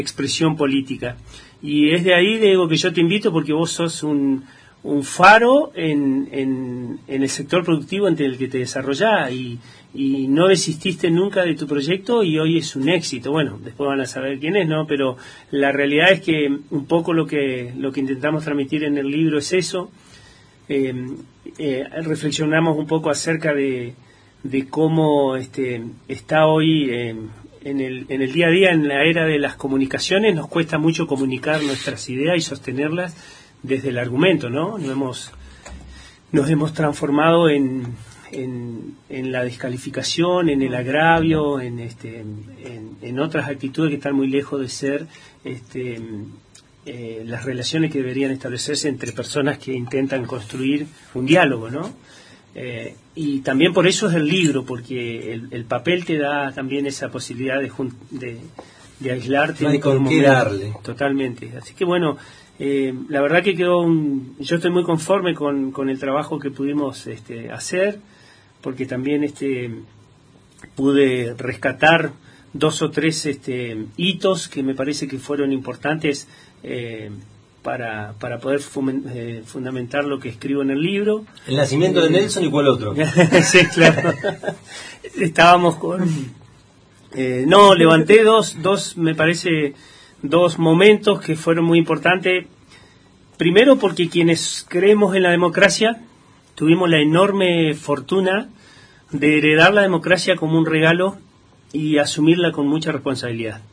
expresión política. Y es de ahí, Diego, que yo te invito porque vos sos un faro en el sector productivo entre el que te desarrollás y no desististe nunca de tu proyecto y hoy es un éxito. Bueno, después van a saber quién es, ¿no? Pero la realidad es que un poco lo que intentamos transmitir en el libro es eso. Reflexionamos un poco acerca de cómo está hoy en el día a día, en la era de las comunicaciones, nos cuesta mucho comunicar nuestras ideas y sostenerlas desde el argumento, ¿no? Nos hemos transformado en la descalificación, en el agravio, en otras actitudes que están muy lejos de ser las relaciones que deberían establecerse entre personas que intentan construir un diálogo, ¿no? Y también por eso es el libro, porque el papel te da también esa posibilidad de aislarte. No hay con qué darle. Totalmente. Así que bueno, la verdad que yo estoy muy conforme con el trabajo que pudimos hacer, porque también pude rescatar 2 o 3 hitos que me parece que fueron importantes para poder fundamentar lo que escribo en el libro. ¿El nacimiento de Nelson y cuál otro? Sí, claro. Estábamos con... levanté dos, me parece, 2 momentos que fueron muy importantes. Primero porque quienes creemos en la democracia tuvimos la enorme fortuna de heredar la democracia como un regalo y asumirla con mucha responsabilidad.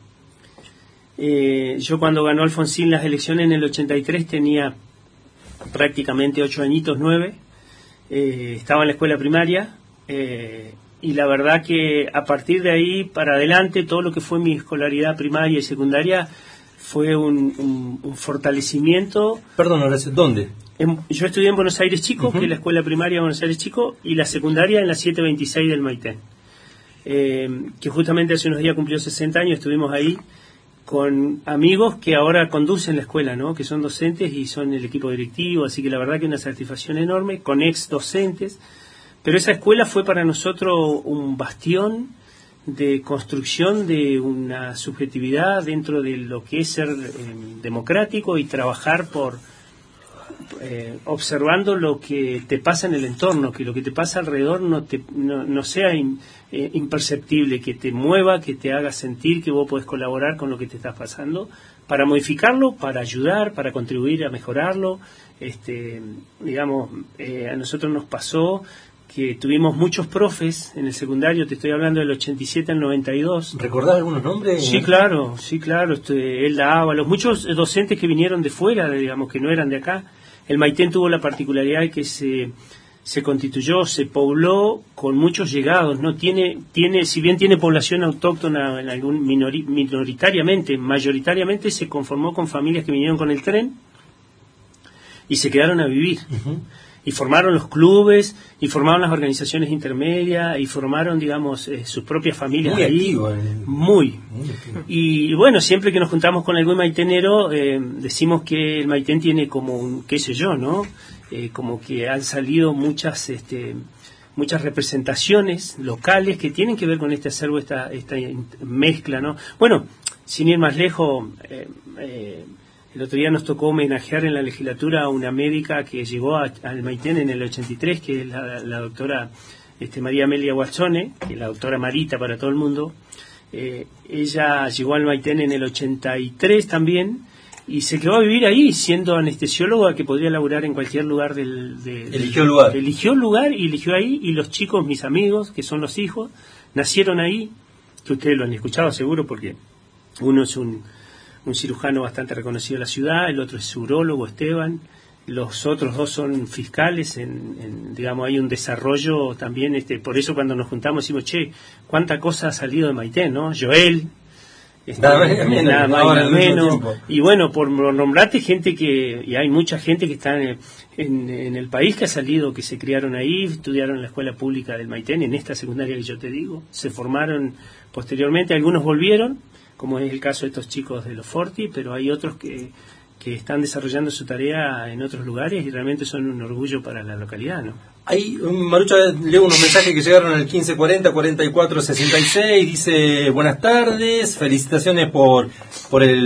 Yo cuando ganó Alfonsín las elecciones en el 83 tenía prácticamente 8 añitos, 9, estaba en la escuela primaria y la verdad que a partir de ahí para adelante todo lo que fue mi escolaridad primaria y secundaria fue un fortalecimiento. Perdón, ¿dónde? Yo estudié en Buenos Aires Chico, que es la escuela primaria de Buenos Aires Chico, y la secundaria en la 726 del Maitén, que justamente hace unos días cumplió 60 años, estuvimos ahí con amigos que ahora conducen la escuela, ¿no? Que son docentes y son el equipo directivo, así que la verdad que una satisfacción enorme, con ex docentes, pero esa escuela fue para nosotros un bastión de construcción de una subjetividad dentro de lo que es ser democrático y trabajar por observando lo que te pasa en el entorno, que lo que te pasa alrededor no sea imperceptible, que te mueva, que te haga sentir que vos podés colaborar con lo que te está pasando, para modificarlo, para ayudar, para contribuir a mejorarlo. A nosotros nos pasó que tuvimos muchos profes en el secundario, te estoy hablando del 87 al 92. ¿Recordás algunos nombres? Sí, claro, Elda Ábalos, muchos docentes que vinieron de fuera, digamos, que no eran de acá. El Maitén tuvo la particularidad de que se constituyó, se pobló con muchos llegados, ¿no? Si bien tiene población autóctona en algún minoritariamente, mayoritariamente se conformó con familias que vinieron con el tren y se quedaron a vivir. Uh-huh. Y formaron los clubes, y formaron las organizaciones intermedias, y formaron, digamos, sus propias familias muy ahí. Activo, muy activo. Y bueno, siempre que nos juntamos con algún maitenero, decimos que el Maitén tiene como un, qué sé yo, ¿no? Como que han salido muchas representaciones locales que tienen que ver con este acervo, esta mezcla, ¿no? Bueno, sin ir más lejos, el otro día nos tocó homenajear en la legislatura a una médica que llegó al Maitén en el 83, que es la doctora María Amelia Guazzone, que es la doctora Marita para todo el mundo. Ella llegó al Maitén en el 83 también y se quedó a vivir ahí, siendo anestesióloga que podría laburar en cualquier lugar eligió lugar. Eligió lugar y eligió ahí, y los chicos, mis amigos, que son los hijos, nacieron ahí, que ustedes lo han escuchado seguro porque uno es un cirujano bastante reconocido en la ciudad, el otro es urólogo, Esteban, los otros 2 son fiscales, digamos, hay un desarrollo también, por eso cuando nos juntamos decimos, che, cuánta cosa ha salido de Maitén, ¿no? Joel, nada más nada menos, y bueno, por nombrarte gente y hay mucha gente que está en el país que ha salido, que se criaron ahí, estudiaron en la escuela pública del Maitén, en esta secundaria que yo te digo, se formaron posteriormente, algunos volvieron, como es el caso de estos chicos de los Forti, pero hay otros que están desarrollando su tarea en otros lugares y realmente son un orgullo para la localidad, ¿no? Marucha, leo unos mensajes que llegaron al 1540-4466, dice, buenas tardes, felicitaciones por el